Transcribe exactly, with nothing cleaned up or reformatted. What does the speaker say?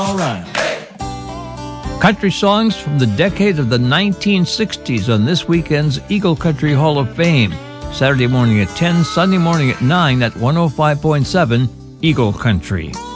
All right. Country songs from the decades of the nineteen sixties on this weekend's Eagle Country Hall of Fame. Saturday morning at ten, Sunday morning at nine at one oh five point seven Eagle Country.